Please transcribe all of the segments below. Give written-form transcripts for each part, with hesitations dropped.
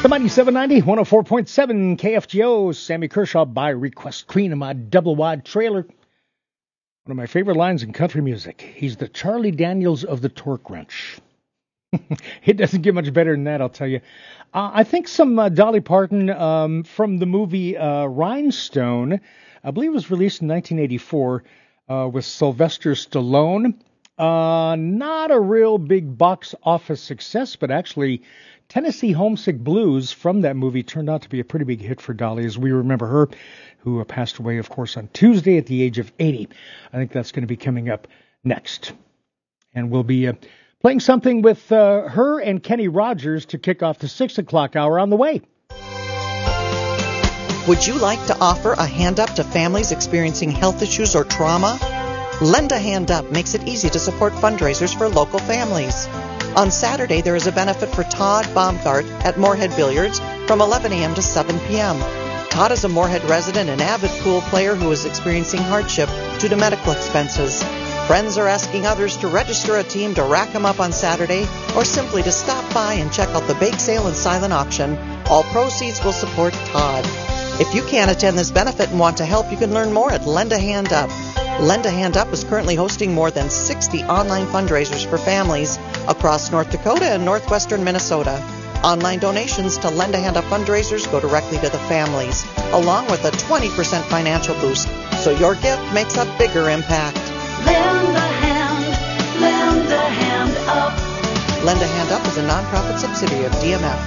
The Mighty 790, 104.7 KFGO, Sammy Kershaw by request, queen of my double-wide trailer. One of my favorite lines in country music. He's the Charlie Daniels of the torque wrench. It doesn't get much better than that, I'll tell you. I think some Dolly Parton from the movie Rhinestone, I believe it was released in 1984 with Sylvester Stallone. Not a real big box office success, but actually Tennessee Homesick Blues from that movie turned out to be a pretty big hit for Dolly, as we remember her, who passed away, of course, on Tuesday at the age of 80. I think that's going to be coming up next. And we'll be playing something with her and Kenny Rogers to kick off the 6 o'clock hour on the way. Would you like to offer a hand up to families experiencing health issues or trauma? Lend a Hand Up makes it easy to support fundraisers for local families. On Saturday, there is a benefit for Todd Baumgart at Moorhead Billiards from 11 a.m. to 7 p.m. Todd is a Moorhead resident and avid pool player who is experiencing hardship due to medical expenses. Friends are asking others to register a team to rack him up on Saturday or simply to stop by and check out the bake sale and silent auction. All proceeds will support Todd. If you can't attend this benefit and want to help, you can learn more at Lend a Hand Up. Lend a Hand Up is currently hosting more than 60 online fundraisers for families across North Dakota and northwestern Minnesota. Online donations to Lend a Hand Up fundraisers go directly to the families, along with a 20% financial boost, so your gift makes a bigger impact. Lend a hand, lend a hand up. Lend a Hand Up is a nonprofit subsidiary of DMF.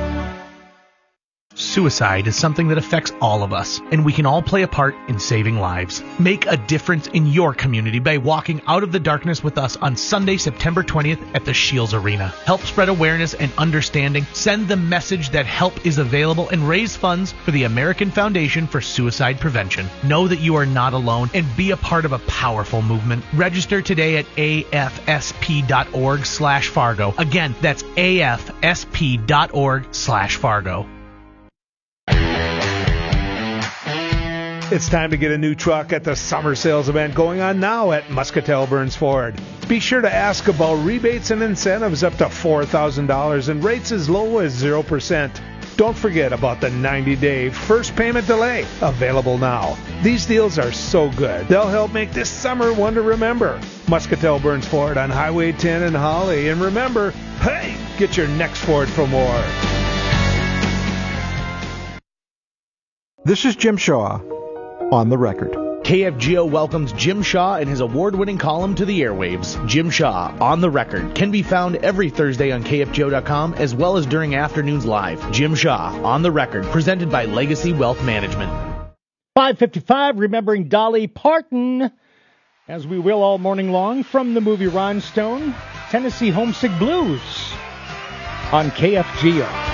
Suicide is something that affects all of us, and we can all play a part in saving lives. Make a difference in your community by walking out of the darkness with us on Sunday, September 20th at the Shields Arena. Help spread awareness and understanding, send the message that help is available, and raise funds for the American Foundation for Suicide Prevention. Know that you are not alone and be a part of a powerful movement. Register today at afsp.org/Fargo. Again, that's afsp.org/Fargo. It's time to get a new truck at the summer sales event going on now at Muscatel Burns Ford. Be sure to ask about rebates and incentives up to $4,000 and rates as low as 0%. Don't forget about the 90-day first payment delay, available now. These deals are so good, they'll help make this summer one to remember. Muscatel Burns Ford on Highway 10 in Holly. And remember, hey, get your next Ford for more. This is Jim Shaw. On the Record. KFGO welcomes Jim Shaw and his award-winning column to the airwaves. Jim Shaw, On the Record, can be found every Thursday on KFGO.com as well as during afternoons live. Jim Shaw, On the Record, presented by Legacy Wealth Management. 5:55, remembering Dolly Parton, as we will all morning long, from the movie Rhinestone, Tennessee Homesick Blues on KFGO.